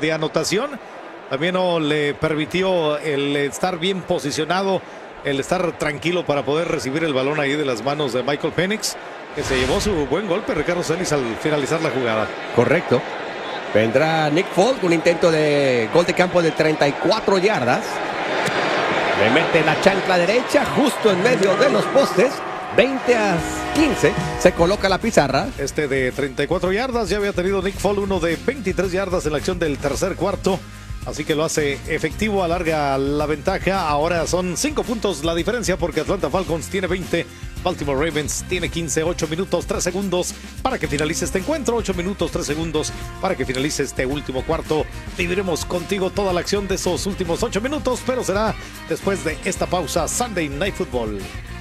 de anotación. También no le permitió el estar bien posicionado, el estar tranquilo para poder recibir el balón ahí de las manos de Michael Penix, que se llevó su buen golpe, Ricardo Celis, al finalizar la jugada. Correcto. Vendrá Nick Folk, un intento de gol de campo de 34 yardas. Le mete la chancla derecha justo en medio de los postes. 20-15, se coloca la pizarra. Este de 34 yardas, ya había tenido Nick Folk uno de 23 yardas en la acción del tercer cuarto. Así que lo hace efectivo, alarga la ventaja. Ahora son 5 puntos la diferencia porque Atlanta Falcons tiene 20, Baltimore Ravens tiene 15. 8 minutos 3 segundos para que finalice este encuentro. 8 minutos 3 segundos para que finalice este último cuarto. Viviremos contigo toda la acción de esos últimos 8 minutos, pero será después de esta pausa. Sunday Night Football.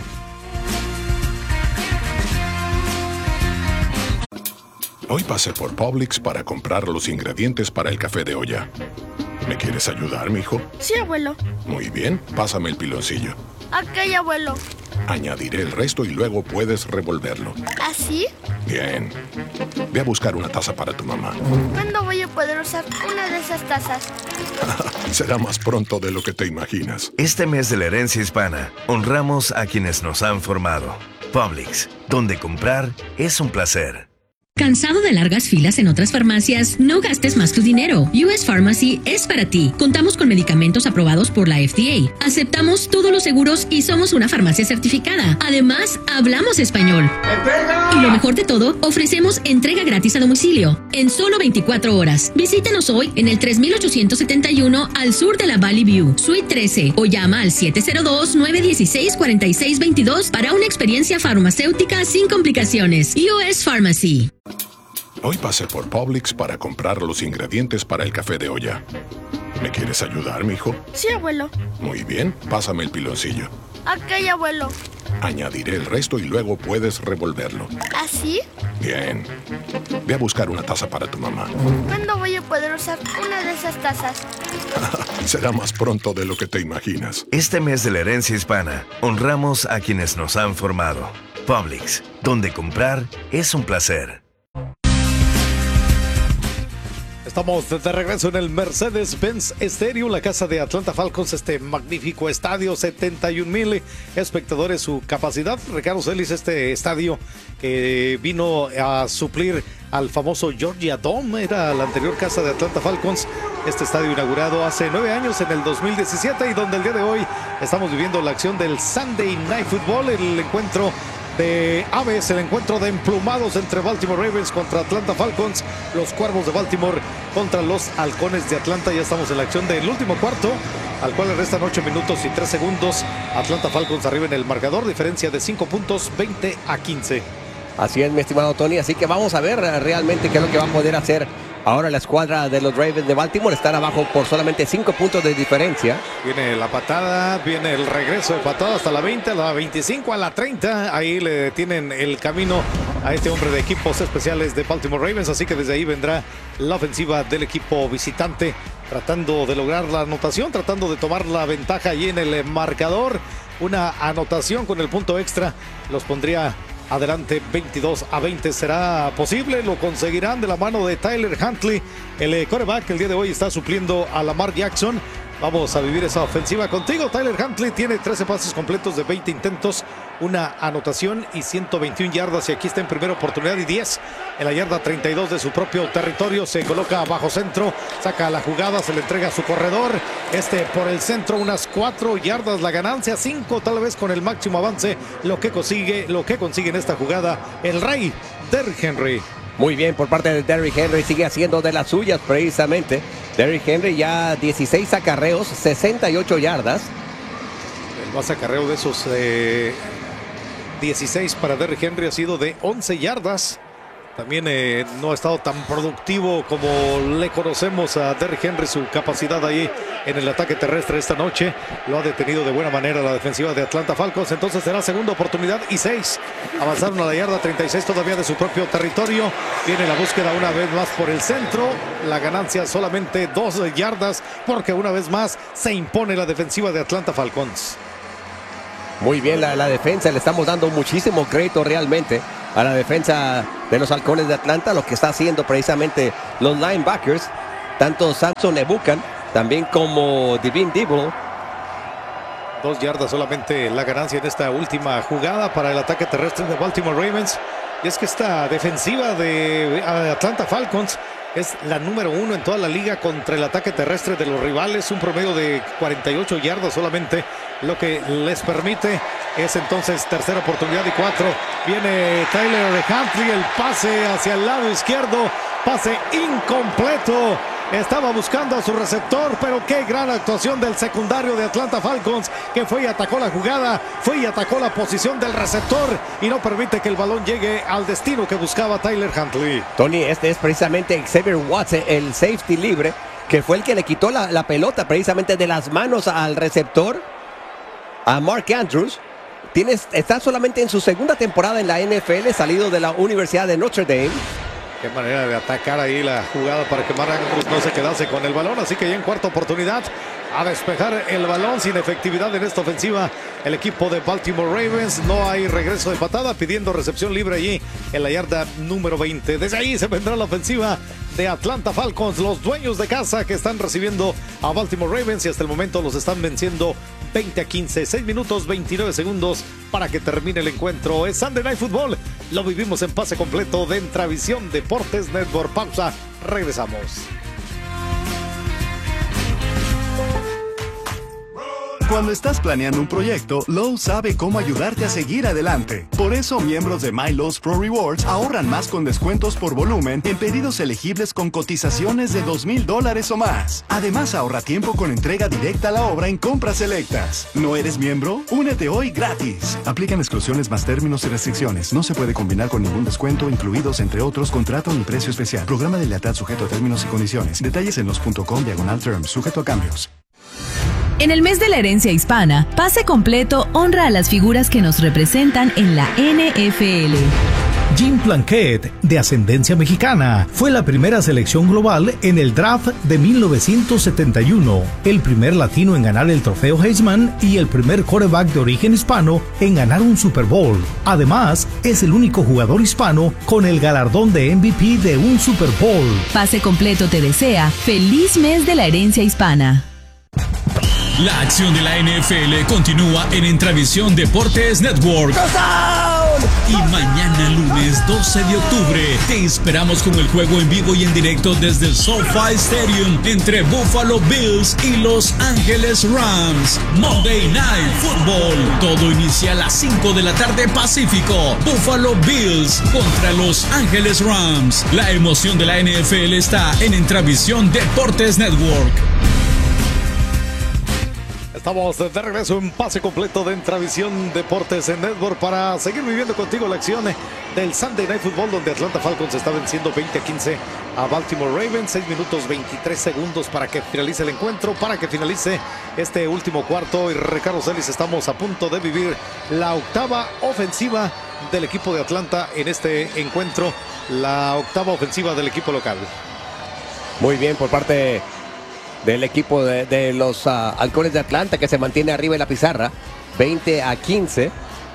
Hoy pasé por Publix para comprar los ingredientes para el café de olla. ¿Me quieres ayudar, mijo? Sí, abuelo. Muy bien, pásame el piloncillo. Ok, abuelo. Añadiré el resto y luego puedes revolverlo. ¿Así? Bien. Ve a buscar una taza para tu mamá. ¿Cuándo voy a poder usar una de esas tazas? Será más pronto de lo que te imaginas. Este mes de la herencia hispana, honramos a quienes nos han formado. Publix, donde comprar es un placer. ¿Cansado de largas filas en otras farmacias? No gastes más tu dinero. US Pharmacy es para ti. Contamos con medicamentos aprobados por la FDA. Aceptamos todos los seguros y somos una farmacia certificada. Además, hablamos español. Y lo mejor de todo, ofrecemos entrega gratis a domicilio en solo 24 horas. Visítanos hoy en el 3871 al sur de la Valley View, Suite 13, o llama al 702-916-4622 para una experiencia farmacéutica sin complicaciones. US Pharmacy. Hoy pasé por Publix para comprar los ingredientes para el café de olla. ¿Me quieres ayudar, mijo? Sí, abuelo. Muy bien, pásame el piloncillo. Ok, abuelo. Añadiré el resto y luego puedes revolverlo. ¿Así? Bien. Ve a buscar una taza para tu mamá. ¿Cuándo voy a poder usar una de esas tazas? Será más pronto de lo que te imaginas. Este mes de la herencia hispana, honramos a quienes nos han formado. Publix, donde comprar es un placer. Estamos de regreso en el Mercedes-Benz Stadium, la casa de Atlanta Falcons, este magnífico estadio, 71,000 espectadores su capacidad. Ricardo Celis, este estadio que vino a suplir al famoso Georgia Dome, era la anterior casa de Atlanta Falcons. Este estadio inaugurado hace 9 años, en el 2017, y donde el día de hoy estamos viviendo la acción del Sunday Night Football, el encuentro de aves, el encuentro de emplumados entre Baltimore Ravens contra Atlanta Falcons, los Cuervos de Baltimore contra los Halcones de Atlanta. Ya estamos en la acción del último cuarto, al cual le restan 8 minutos y 3 segundos. Atlanta Falcons arriba en el marcador, diferencia de 5 puntos, 20-15. Así es, mi estimado Tony, así que vamos a ver realmente qué es lo que va a poder hacer ahora la escuadra de los Ravens de Baltimore. Están abajo por solamente 5 puntos de diferencia. Viene la patada, viene el regreso de patada hasta la 20, a la 25, a la 30. Ahí le detienen el camino a este hombre de equipos especiales de Baltimore Ravens. Así que desde ahí vendrá la ofensiva del equipo visitante, tratando de lograr la anotación, tratando de tomar la ventaja ahí en el marcador. Una anotación con el punto extra los pondría adelante 22-20. ¿Será posible? ¿Lo conseguirán de la mano de Tyler Huntley, el quarterback que el día de hoy está supliendo a Lamar Jackson? Vamos a vivir esa ofensiva contigo. Tyler Huntley tiene 13 pases completos de 20 intentos, una anotación y 121 yardas. Y aquí está en primera oportunidad y 10 en la yarda 32 de su propio territorio. Se coloca bajo centro, saca la jugada, se le entrega a su corredor. Por el centro, unas 4 yardas la ganancia, 5 tal vez con el máximo avance. Lo que consigue en esta jugada el rey Derrick Henry. Muy bien por parte de Derrick Henry, sigue haciendo de las suyas precisamente. Derrick Henry ya 16 acarreos, 68 yardas. El más acarreo de esos 16 para Derrick Henry ha sido de 11 yardas. También no ha estado tan productivo como le conocemos a Derrick Henry, su capacidad ahí en el ataque terrestre esta noche. Lo ha detenido de buena manera la defensiva de Atlanta Falcons. Entonces será segunda oportunidad y 6. Avanzaron a la yarda 36 todavía de su propio territorio. Viene la búsqueda una vez más por el centro. La ganancia solamente 2 yardas porque una vez más se impone la defensiva de Atlanta Falcons. Muy bien la defensa, le estamos dando muchísimo crédito realmente a la defensa de los Halcones de Atlanta, lo que está haciendo precisamente los linebackers. tanto Samson Ebukam también como Divine Debo. 2 yardas solamente la ganancia en esta última jugada para el ataque terrestre de Baltimore Ravens. Y es que esta defensiva de Atlanta Falcons es la número 1 en toda la liga contra el ataque terrestre de los rivales. Un promedio de 48 yardas solamente, lo que les permite es entonces tercera oportunidad y 4. Viene Tyler Huntley, el pase hacia el lado izquierdo, pase incompleto. Estaba buscando a su receptor, pero qué gran actuación del secundario de Atlanta Falcons, que fue y atacó la jugada, fue y atacó la posición del receptor y no permite que el balón llegue al destino que buscaba Tyler Huntley. Tony, este es precisamente Xavier Watts, el safety libre, que fue el que le quitó la pelota precisamente de las manos al receptor, a Mark Andrews. Está solamente en su segunda temporada en la NFL, salido de la Universidad de Notre Dame. Qué manera de atacar ahí la jugada para que Mark Andrews no se quedase con el balón. Así que ya en cuarta oportunidad a despejar el balón, sin efectividad en esta ofensiva el equipo de Baltimore Ravens. No hay regreso de patada, pidiendo recepción libre allí en la yarda número 20. Desde ahí se vendrá la ofensiva de Atlanta Falcons, los dueños de casa que están recibiendo a Baltimore Ravens y hasta el momento los están venciendo 20-15, 6 minutos 29 segundos para que termine el encuentro. Es Sunday Night Football, lo vivimos en pase completo de Entravisión Deportes Network. Pausa, regresamos. Cuando estás planeando un proyecto, Lowe's sabe cómo ayudarte a seguir adelante. Por eso, miembros de My Lowe's Pro Rewards ahorran más con descuentos por volumen en pedidos elegibles con cotizaciones de $2,000 o más. Además, ahorra tiempo con entrega directa a la obra en compras selectas. ¿No eres miembro? Únete hoy gratis. Aplican exclusiones más términos y restricciones. No se puede combinar con ningún descuento, incluidos entre otros contrato ni precio especial. Programa de lealtad sujeto a términos y condiciones. Detalles en los.com/terms, sujeto a cambios. En el mes de la herencia hispana, Pase Completo honra a las figuras que nos representan en la NFL. Jim Plunkett, de ascendencia mexicana, fue la primera selección global en el draft de 1971, el primer latino en ganar el trofeo Heisman y el primer quarterback de origen hispano en ganar un Super Bowl. Además, es el único jugador hispano con el galardón de MVP de un Super Bowl. Pase Completo te desea feliz mes de la herencia hispana. La acción de la NFL continúa en Entravisión Deportes Network. Y mañana lunes 12 de octubre te esperamos con el juego en vivo y en directo desde el SoFi Stadium entre Buffalo Bills y Los Ángeles Rams. Monday Night Football. Todo inicia a las 5 de la tarde Pacífico. Buffalo Bills contra Los Ángeles Rams. La emoción de la NFL está en Entravisión Deportes Network. Estamos de regreso en Pase Completo de Entravisión Deportes en Network para seguir viviendo contigo la acción del Sunday Night Football, donde Atlanta Falcons está venciendo 20-15 a Baltimore Ravens. 6 minutos 23 segundos para que finalice el encuentro, para que finalice este último cuarto. Y Ricardo Celis, estamos a punto de vivir la octava ofensiva del equipo de Atlanta en este encuentro. La octava ofensiva del equipo local. Muy bien por parte del equipo de los Halcones de Atlanta, que se mantiene arriba en la pizarra, 20-15.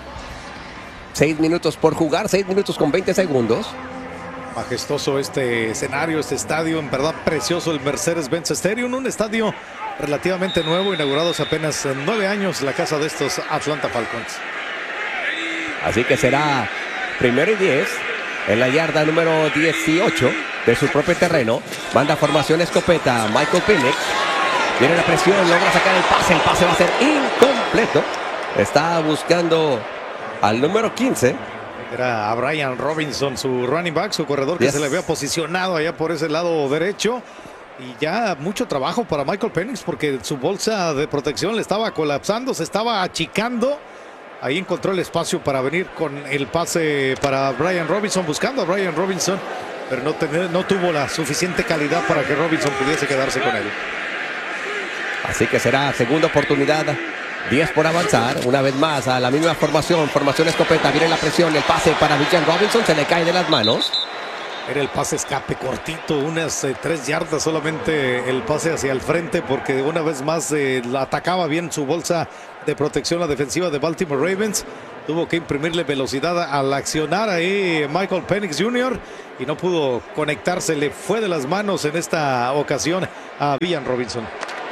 6 minutos por jugar, 6 minutos con 20 segundos. Majestuoso este escenario, este estadio, en verdad precioso, el Mercedes-Benz Stadium, un estadio relativamente nuevo, inaugurado hace apenas 9 años, la casa de estos Atlanta Falcons. Así que será 1º y 10 en la yarda número 18 de su propio terreno. Manda formación escopeta Michael Penix. Viene la presión, logra sacar el pase va a ser incompleto. Está buscando al número 15. Era a Brian Robinson, su running back, su corredor, que se le había posicionado allá por ese lado derecho. Y ya mucho trabajo para Michael Penix, porque su bolsa de protección le estaba colapsando, se estaba achicando. Ahí encontró el espacio para venir con el pase para Brian Robinson, buscando a Brian Robinson, pero no tuvo la suficiente calidad para que Robinson pudiese quedarse con él. Así que será segunda oportunidad, 10 por avanzar, una vez más a la misma formación escopeta, viene la presión, el pase para Brian Robinson, se le cae de las manos. Era el pase escape cortito, unas 3 yardas solamente el pase hacia el frente, porque una vez más la atacaba bien su bolsa de protección la defensiva de Baltimore Ravens. Tuvo que imprimirle velocidad al accionar ahí Michael Penix Jr. y no pudo conectarse. Le fue de las manos en esta ocasión a Villan Robinson.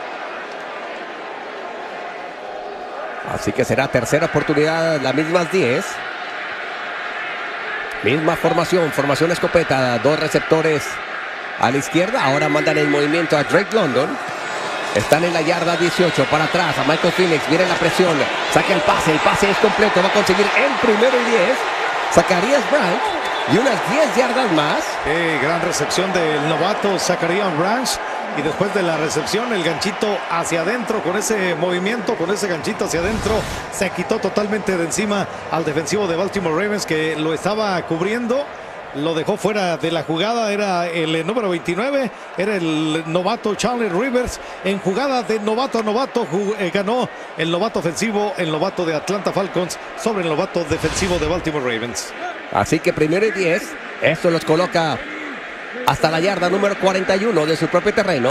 Así que será tercera oportunidad, las mismas 10. Misma formación escopeta, 2 receptores a la izquierda. Ahora mandan el movimiento a Drake London. Están en la yarda 18, para atrás a Michael Penix. Miren la presión, saca el pase es completo. Va a conseguir el primero y 10. Zacharias Branch y unas 10 yardas más. Gran recepción del novato Zacharias Branch. Y después de la recepción, el ganchito hacia adentro, con ese movimiento, con ese ganchito hacia adentro, se quitó totalmente de encima al defensivo de Baltimore Ravens, que lo estaba cubriendo. Lo dejó fuera de la jugada. Era el número 29, era el novato Chandler Rivers. En jugada de novato a novato ganó el novato ofensivo, el novato de Atlanta Falcons, sobre el novato defensivo de Baltimore Ravens. Así que primero y 10, esto los coloca hasta la yarda número 41 de su propio terreno.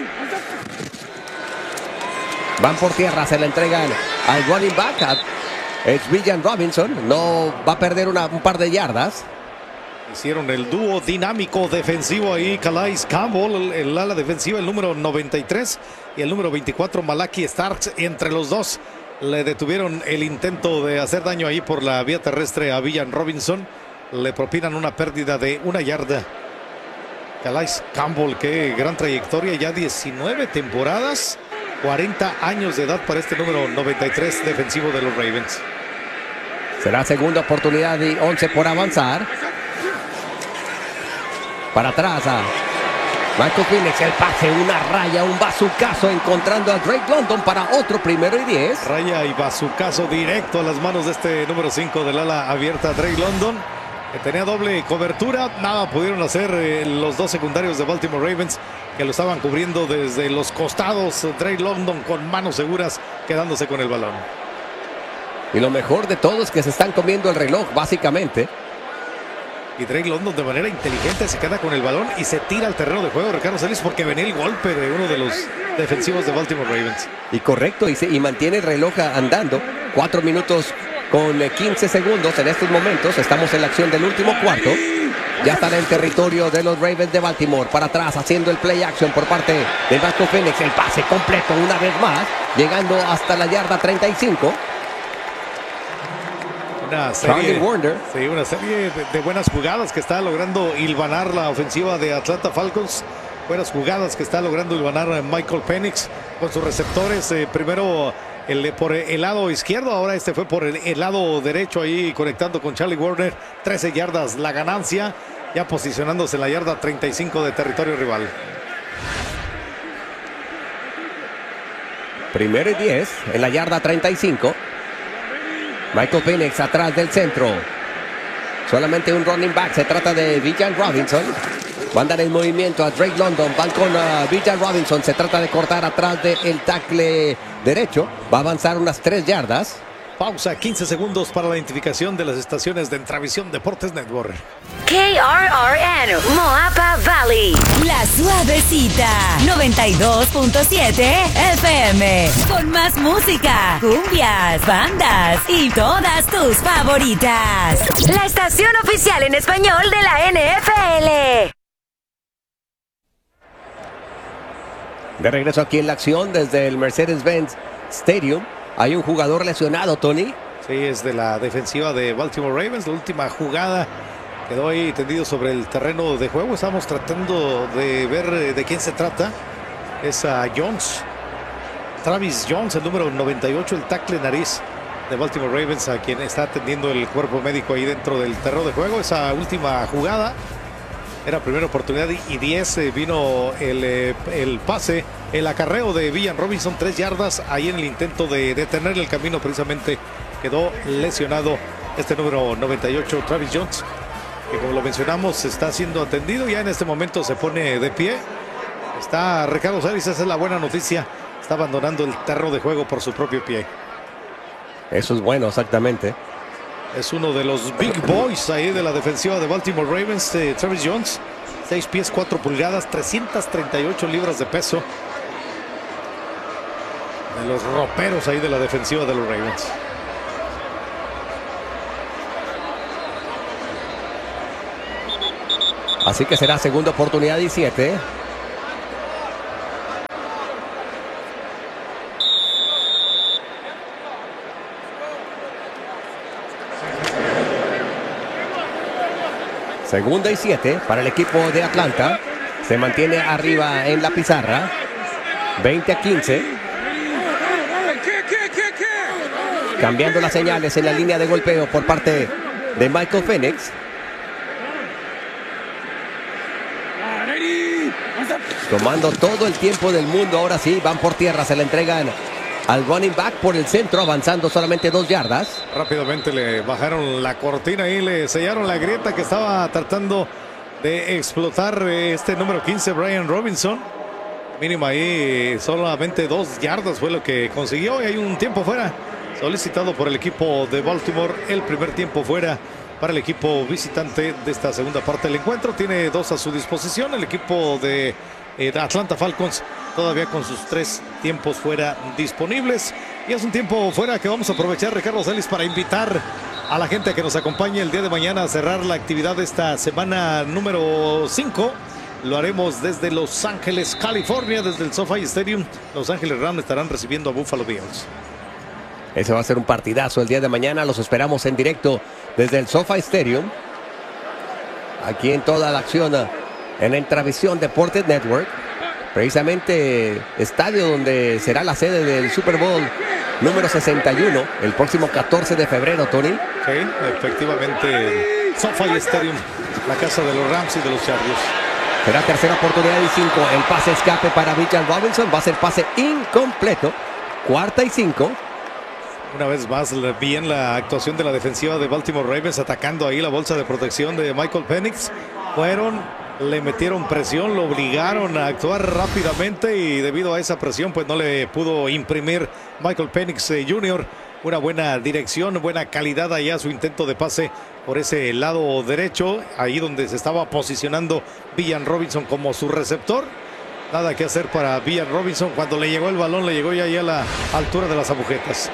Van por tierra, se la entregan al running back. Es Villan Robinson, no va a perder un par de yardas. Hicieron el dúo dinámico defensivo ahí, Calais Campbell, el ala defensiva, el número 93, y el número 24, Malaki Starks. Entre los dos le detuvieron el intento de hacer daño ahí por la vía terrestre a Villan Robinson. Le propinan una pérdida de 1 yarda. Calais Campbell, qué gran trayectoria, ya 19 temporadas, 40 años de edad para este número 93 defensivo de los Ravens. Será segunda oportunidad y 11 por avanzar. Para atrás a Michael Penix, el pase, una raya, un bazucazo, encontrando a Drake London para otro primero y 10. Raya y bazucazo directo a las manos de este número 5 del ala abierta, Drake London, que tenía doble cobertura. Nada pudieron hacer los dos secundarios de Baltimore Ravens, que lo estaban cubriendo desde los costados. Drake London con manos seguras, quedándose con el balón. Y lo mejor de todo es que se están comiendo el reloj, básicamente. Y Drake London, de manera inteligente, se queda con el balón y se tira al terreno de juego, Ricardo Celis, porque venía el golpe de uno de los defensivos de Baltimore Ravens. Y correcto, y mantiene el reloj andando. 4 minutos con 15 segundos en estos momentos. Estamos en la acción del último cuarto. Ya están en territorio de los Ravens de Baltimore. Para atrás, haciendo el play action por parte de Michael Penix. El pase completo una vez más, llegando hasta la yarda 35. Una serie de buenas jugadas que está logrando hilvanar la ofensiva de Atlanta Falcons. Buenas jugadas que está logrando hilvanar Michael Penix con sus receptores. Primero por el lado izquierdo, ahora este fue por el lado derecho, ahí conectando con Charlie Warner. 13 yardas la ganancia, ya posicionándose en la yarda 35 de territorio rival. Primero y 10 en la yarda 35. Michael Penix atrás del centro. Solamente un running back. Se trata de Villan Robinson. Mandan el movimiento a Drake London. Van con Villan Robinson. Se trata de cortar atrás del tackle derecho. Va a avanzar unas 3 yardas. Pausa, 15 segundos para la identificación de las estaciones de Entravisión Deportes Network. KRRN, Moapa Valley. La Suavecita, 92.7 FM. Con más música, cumbias, bandas y todas tus favoritas. La estación oficial en español de la NFL. De regreso aquí en la acción desde el Mercedes-Benz Stadium. Hay un jugador lesionado, Tony. Sí, es de la defensiva de Baltimore Ravens. La última jugada quedó ahí tendido sobre el terreno de juego. Estamos tratando de ver de quién se trata. Es a Jones. Travis Jones, el número 98, el tackle nariz de Baltimore Ravens, a quien está atendiendo el cuerpo médico ahí dentro del terreno de juego. Esa última jugada era primera oportunidad y 10. Vino el pase, el acarreo de Villan Robinson, 3 yardas. Ahí en el intento de detener el camino, precisamente quedó lesionado este número 98, Travis Jones, que como lo mencionamos está siendo atendido. Ya en este momento se pone de pie. Está Ricardo Celis, esa es la buena noticia. Está abandonando el terreno de juego por su propio pie. Eso es bueno, exactamente. Es uno de los big boys ahí de la defensiva de Baltimore Ravens, Travis Jones. 6 pies, 4 pulgadas, 338 libras de peso. De los roperos ahí de la defensiva de los Ravens. Así que será segunda oportunidad y 7. Segunda y 7 para el equipo de Atlanta. Se mantiene arriba en la pizarra. 20-15. Cambiando las señales en la línea de golpeo por parte de Michael Penix. Tomando todo el tiempo del mundo. Ahora sí, van por tierra. Se la entregan al running back por el centro, avanzando solamente 2 yardas. Rápidamente le bajaron la cortina y le sellaron la grieta que estaba tratando de explotar este número 15, Brian Robinson. Mínimo ahí, solamente 2 yardas fue lo que consiguió. Y hay un tiempo fuera solicitado por el equipo de Baltimore. El primer tiempo fuera para el equipo visitante de esta segunda parte del encuentro. Tiene 2 a su disposición. El equipo de Atlanta Falcons todavía con sus 3 tiempos fuera disponibles. Y es un tiempo fuera que vamos a aprovechar, Ricardo Celis, para invitar a la gente a que nos acompañe el día de mañana a cerrar la actividad de esta semana número 5. Lo haremos desde Los Ángeles, California, desde el SoFi Stadium. Los Ángeles Rams estarán recibiendo a Buffalo Bills. Ese va a ser un partidazo el día de mañana. Los esperamos en directo desde el SoFi Stadium. Aquí en toda la acción en Intravisión Deportes Network. Precisamente estadio donde será la sede del Super Bowl número 61 el próximo 14 de febrero, Tony. Sí, efectivamente, SoFi Stadium, la casa de los Rams y de los Chargers. Será tercera oportunidad y 5. El pase escape para Bijan Robinson. Va a ser pase incompleto. 4ª y 5. Una vez más, bien la actuación de la defensiva de Baltimore Ravens, atacando ahí la bolsa de protección de Michael Penix. Le metieron presión, lo obligaron a actuar rápidamente y debido a esa presión pues no le pudo imprimir Michael Penix Jr. una buena dirección, buena calidad allá a su intento de pase por ese lado derecho, ahí donde se estaba posicionando Bijan Robinson como su receptor. Nada que hacer para Bijan Robinson. Cuando le llegó el balón, le llegó ya a la altura de las agujetas.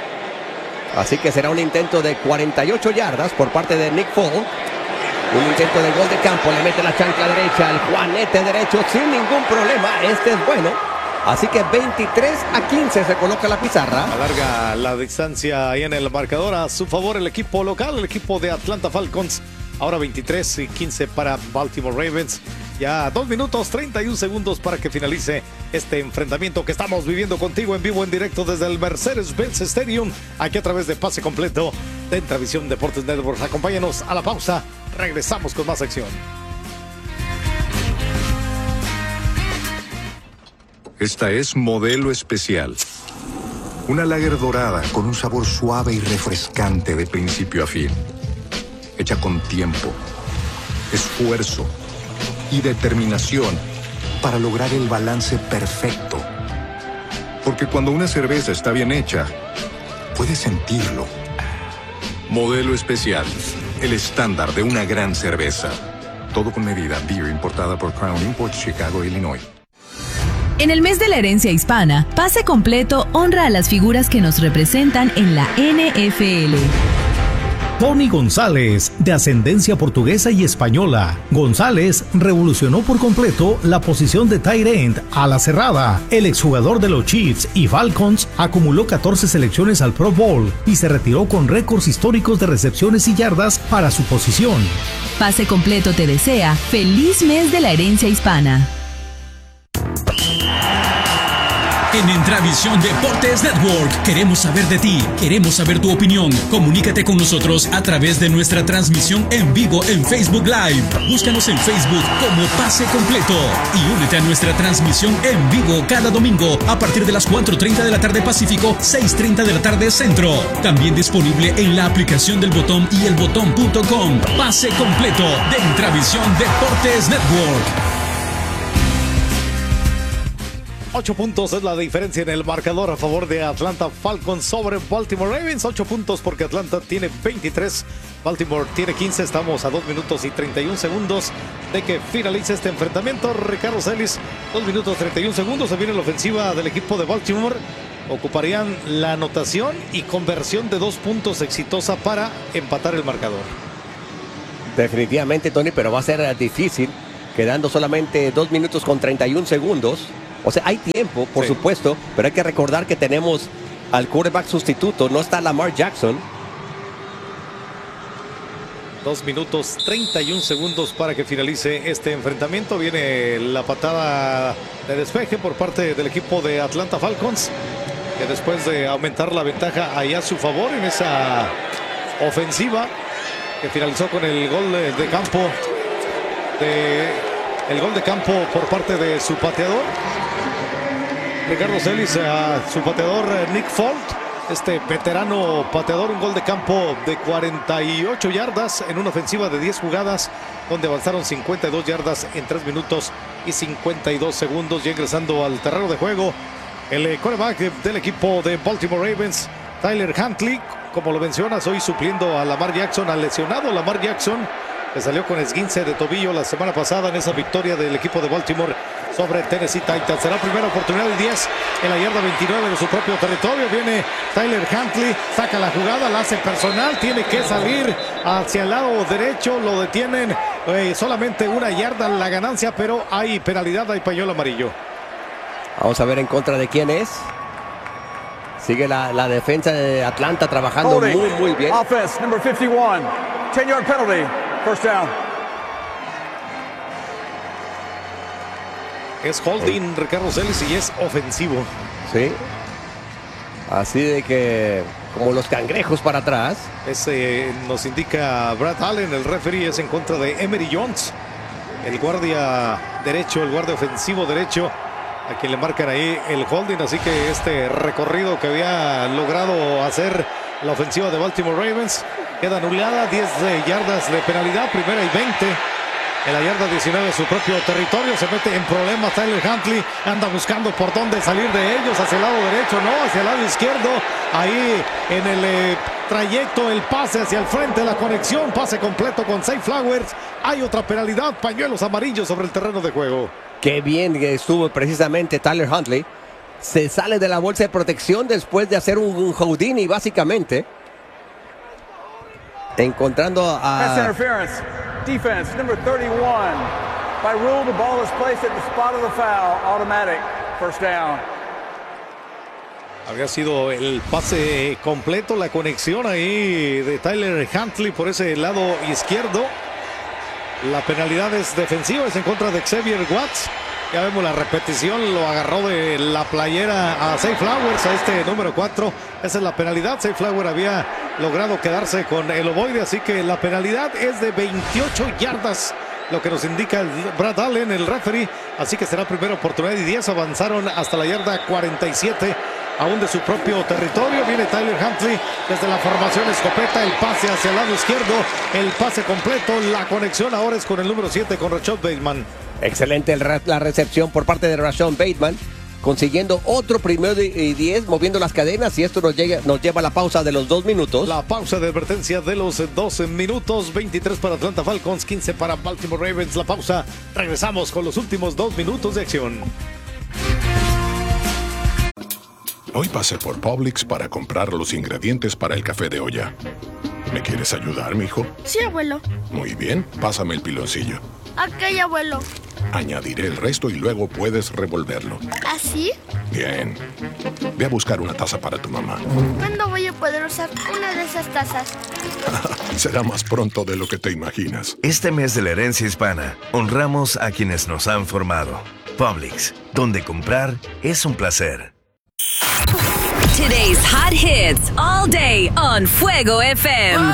Así que será un intento de 48 yardas por parte de Nick Folk. Un intento de gol de campo, le mete la chancla derecha, el juanete derecho sin ningún problema. Este es bueno. Así que 23-15 se coloca la pizarra. Alarga la distancia ahí en el marcador a su favor el equipo local, el equipo de Atlanta Falcons. Ahora 23-15 para Baltimore Ravens. Ya 2 minutos 31 segundos para que finalice este enfrentamiento que estamos viviendo contigo en vivo, en directo desde el Mercedes-Benz Stadium, aquí a través de Pase Completo de Intravisión Deportes Network. Acompáñanos a la pausa. Regresamos con más acción. Esta es Modelo Especial. Una lager dorada con un sabor suave y refrescante de principio a fin. Hecha con tiempo, esfuerzo y determinación para lograr el balance perfecto. Porque cuando una cerveza está bien hecha, puedes sentirlo. Modelo Especial, el estándar de una gran cerveza. Todo con medida. Beer importada por Crown Imports, Chicago, Illinois. En el mes de la herencia hispana, Pase Completo honra a las figuras que nos representan en la NFL. Tony González, de ascendencia portuguesa y española. González revolucionó por completo la posición de tight end a la cerrada. El exjugador de los Chiefs y Falcons acumuló 14 selecciones al Pro Bowl y se retiró con récords históricos de recepciones y yardas para su posición. Pase Completo te desea feliz mes de la herencia hispana. En Intravisión Deportes Network queremos saber de ti, queremos saber tu opinión. Comunícate con nosotros a través de nuestra transmisión en vivo en Facebook Live. Búscanos en Facebook como Pase Completo y únete a nuestra transmisión en vivo cada domingo a partir de las 4:30 de la tarde Pacífico, 6:30 de la tarde Centro. También disponible en la aplicación del Botón y elbotón.com. Pase Completo de Intravisión Deportes Network. 8 puntos es la diferencia en el marcador a favor de Atlanta Falcons sobre Baltimore Ravens. 8 puntos porque Atlanta tiene 23, Baltimore tiene 15. Estamos a 2 minutos y 31 segundos de que finalice este enfrentamiento. Ricardo Celis, 2 minutos 31 segundos. Se viene la ofensiva del equipo de Baltimore. Ocuparían la anotación y conversión de 2 puntos exitosa para empatar el marcador. Definitivamente, Tony, pero va a ser difícil, quedando solamente 2 minutos con 31 segundos. O sea, hay tiempo, por supuesto, pero hay que recordar que tenemos al quarterback sustituto, no está Lamar Jackson. 2 minutos 31 segundos para que finalice este enfrentamiento. Viene la patada de despeje por parte del equipo de Atlanta Falcons, que después de aumentar la ventaja ahí a su favor en esa ofensiva, que finalizó con el gol de campo por parte de su pateador Ricardo Celis, a su pateador Nick Folk, este veterano pateador. Un gol de campo de 48 yardas en una ofensiva de 10 jugadas, donde avanzaron 52 yardas en 3 minutos y 52 segundos. Ya ingresando al terreno de juego, el quarterback del equipo de Baltimore Ravens, Tyler Huntley, como lo mencionas, hoy supliendo a Lamar Jackson, al lesionado Lamar Jackson, que salió con esguince de tobillo la semana pasada en esa victoria del equipo de Baltimore sobre Tennessee Titans. Será primera oportunidad del 10 en la yarda 29 de su propio territorio. Viene Tyler Huntley, saca la jugada, la hace personal, tiene que salir hacia el lado derecho, lo detienen, solamente 1 yarda la ganancia, pero hay penalidad, hay pañuelo amarillo. Vamos a ver en contra de quién es. Sigue la defensa de Atlanta trabajando muy bien. Offense, number 51, 10-yard penalty, first down. Es holding Ricardo Celis y es ofensivo. Sí. Así de que, como los cangrejos para atrás. Nos indica Brad Allen, el referee, es en contra de Emery Jones, el guardia derecho, el guardia ofensivo derecho, a quien le marcan ahí el holding. Así que este recorrido que había logrado hacer la ofensiva de Baltimore Ravens queda anulada. 10 yardas de penalidad, primera y 20 en la yarda 19 de su propio territorio. Se mete en problemas Tyler Huntley, anda buscando por dónde salir de ellos, hacia el lado derecho, no, hacia el lado izquierdo. Ahí en el trayecto, el pase hacia el frente, la conexión, pase completo con Zay Flowers. Hay otra penalidad, pañuelos amarillos sobre el terreno de juego. Qué bien estuvo precisamente Tyler Huntley. Se sale de la bolsa de protección después de hacer un Houdini, básicamente. Encontrando a... Pass interference. Defense, number 31. By rule, the ball is placed at the spot of the foul. Automatic. First down. Había sido el pase completo, la conexión ahí de Tyler Huntley por ese lado izquierdo. La penalidad es defensiva, es en contra de Xavier Watts. Ya vemos la repetición, lo agarró de la playera a Zay Flowers, a este número 4. Esa es la penalidad. Zay Flowers había logrado quedarse con el ovoide, así que la penalidad es de 28 yardas, lo que nos indica el Brad Allen, el referee. Así que será primera oportunidad y 10. Avanzaron hasta la yarda 47, aún de su propio territorio. Viene Tyler Huntley desde la formación escopeta, el pase hacia el lado izquierdo, el pase completo, la conexión ahora es con el número 7, con Rashad Bateman. Excelente la recepción por parte de Rashad Bateman, consiguiendo otro primero y 10, moviendo las cadenas, y esto nos lleva a la pausa de los 2 minutos. La pausa de advertencia de los 12 minutos, 23 para Atlanta Falcons, 15 para Baltimore Ravens. La pausa, regresamos con los últimos 2 minutos de acción. Hoy pasé por Publix para comprar los ingredientes para el café de olla. ¿Me quieres ayudar, mijo? Sí, abuelo. Muy bien, pásame el piloncillo. Ok, abuelo. Añadiré el resto y luego puedes revolverlo. ¿Así? Bien. Ve a buscar una taza para tu mamá. ¿Cuándo voy a poder usar una de esas tazas? Será más pronto de lo que te imaginas. Este mes de la herencia hispana, honramos a quienes nos han formado. Publix, donde comprar es un placer. Today's hot hits all day on Fuego FM.